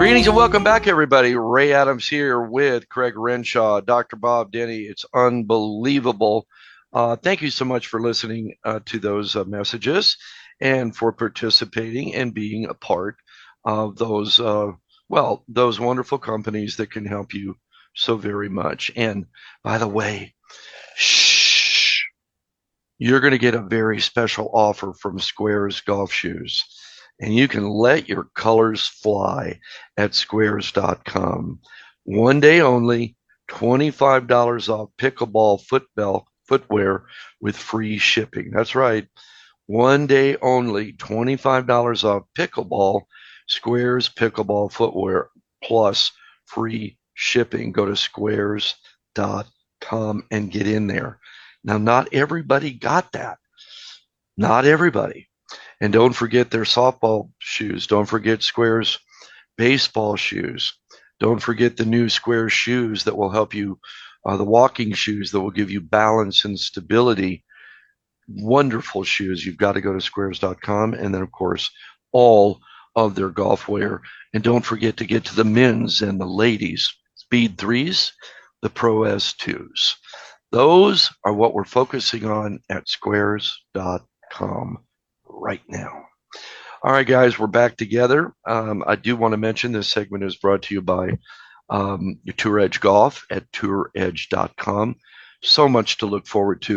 Greetings and welcome back, everybody. Ray Adams here with Craig Renshaw, Dr. Bob Denny. It's unbelievable. Thank you so much for listening to those messages and for participating and being a part of those wonderful companies that can help you so very much. And by the way, shh, you're going to get a very special offer from Squares Golf Shoes. And you can let your colors fly at squares.com. One day only, $25 off pickleball footwear with free shipping. That's right. One day only, $25 off Squares pickleball footwear plus free shipping. Go to squares.com and get in there. Now, not everybody got that. Not everybody. And don't forget their softball shoes. Don't forget Squares baseball shoes. Don't forget the new Squares shoes that will help you, the walking shoes that will give you balance and stability. Wonderful shoes. You've got to go to squares.com. And then, of course, all of their golf wear. And don't forget to get to the men's and the ladies' Speed 3s, the Pro S2s. Those are what we're focusing on at squares.com right now. All right, guys, we're back together. I do want to mention this segment is brought to you by Tour Edge Golf at touredge.com. So much to look forward to